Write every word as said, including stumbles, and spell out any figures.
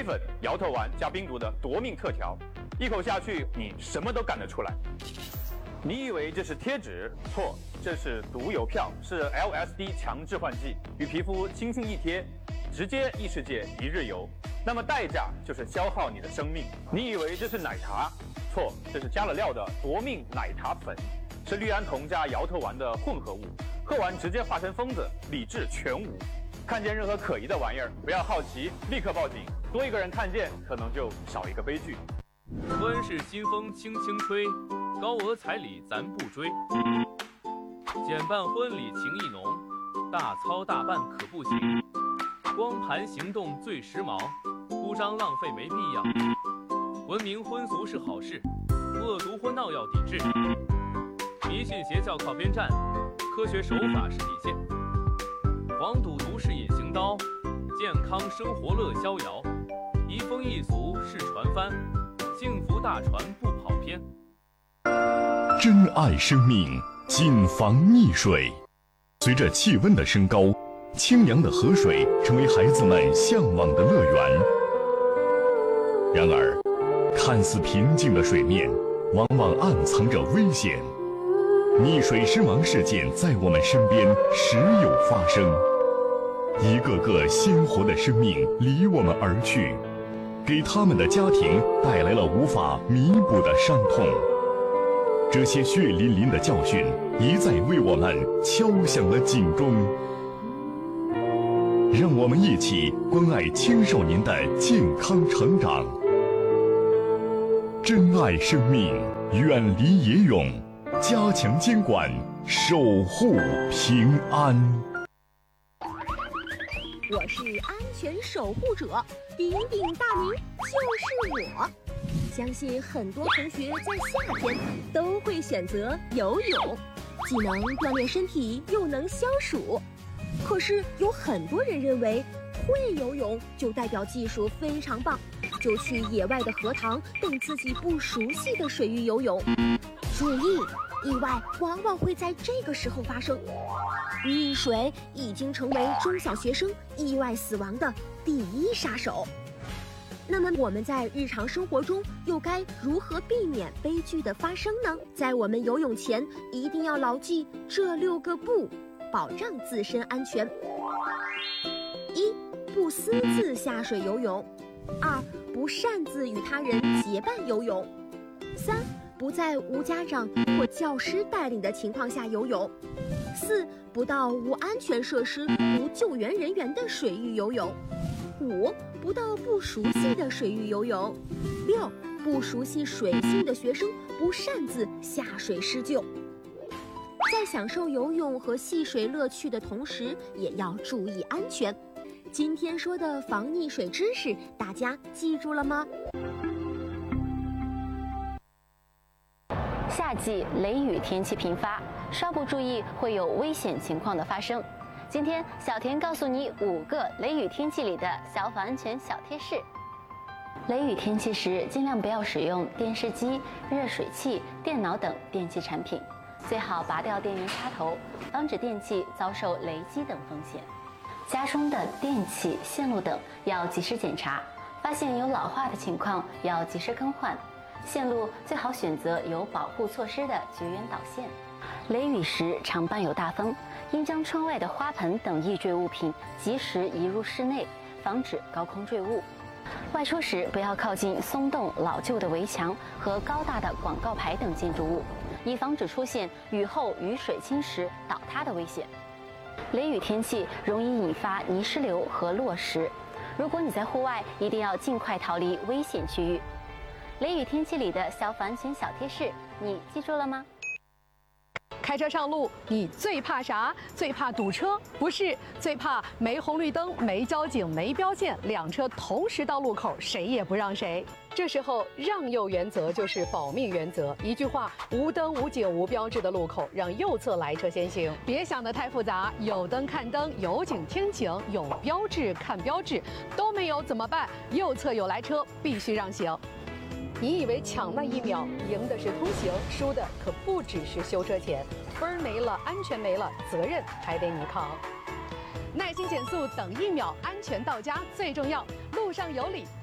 粉、摇头丸加冰毒的夺命特调，一口下去你什么都干得出来。你以为这是贴纸？错，这是毒邮票，是 L S D 强制换剂，与皮肤轻轻一贴，直接异世界一日游。那么代价就是消耗你的生命。你以为这是奶茶？错，这是加了料的夺命奶茶粉，是氯胺酮加摇头丸的混合物，喝完直接化成疯子，理智全无。看见任何可疑的玩意儿，不要好奇，立刻报警。多一个人看见，可能就少一个悲剧。 婚事新风轻轻吹，高额彩礼咱不追。简办婚礼情意浓，大操大办可不行。光盘行动最时髦，铺张浪费没必要。文明婚俗是好事，恶毒婚闹要抵制。迷信邪教靠边站，科学手法是底线。黄赌毒是隐形刀，健康生活乐逍遥。移风易俗是船帆，幸福大船不跑偏。 珍爱生命，谨防溺水。随着气温的升高，清凉的河水成为孩子们向往的乐园。然而，看似平静的水面，往往暗藏着危险。溺水身亡事件在我们身边时有发生，一个个鲜活的生命离我们而去，给他们的家庭带来了无法弥补的伤痛。这些血淋淋的教训一再为我们敲响了警钟。让我们一起关爱青少年的健康成长，珍爱生命，远离野泳，加强监管，守护平安。 我是安全守护者，鼎鼎大名就是我。相信很多同学在夏天都会选择游泳，既能锻炼身体，又能消暑。可是有很多人认为会游泳就代表技术非常棒，就去野外的河塘等自己不熟悉的水域游泳。注意，意外往往会在这个时候发生。溺水已经成为中小学生意外死亡的第一杀手。那么我们在日常生活中又该如何避免悲剧的发生呢？在我们游泳前一定要牢记这六个不，保障自身安全。一、不私自下水游泳；二、不擅自与他人结伴游泳；三、不在无家长或教师带领的情况下游泳；四、不到无安全设施、无救援人员的水域游泳；五、不到不熟悉的水域游泳；六、不熟悉水性的学生不擅自下水施救。在享受游泳和戏水乐趣的同时，也要注意安全。今天说的防溺水知识，大家记住了吗？ 夏季雷雨天气频发，稍不注意会有危险情况的发生。今天小田告诉你五个雷雨天气里的消防安全小贴士。雷雨天气时，尽量不要使用电视机、热水器、电脑等电器产品，最好拔掉电源插头，防止电器遭受雷击等风险。家中的电器、线路等要及时检查，发现有老化的情况要及时更换。线路最好选择有保护措施的绝缘导线。雷雨时常伴有大风，应将窗外的花盆等易坠物品及时移入室内，防止高空坠物。外出时不要靠近松动老旧的围墙和高大的广告牌等建筑物，以防止出现雨后雨水侵蚀倒塌的危险。雷雨天气容易引发泥石流和落石，如果你在户外，一定要尽快逃离危险区域。雷雨天气里的消防安全小贴士，你记住了吗？ 开车上路，你最怕啥？最怕堵车？不是，最怕没红绿灯、没交警、没标线，两车同时到路口，谁也不让谁。这时候，让右原则就是保命原则。一句话：无灯、无警、无标志的路口，让右侧来车先行。别想得太复杂，有灯看灯，有警听警，有标志看标志，都没有怎么办？右侧有来车，必须让行。你以为抢那一秒赢的是通行，输的可不只是修车钱，分儿没了，安全没了，责任还得你扛。耐心减速，等一秒，安全到家最重要。路上有理，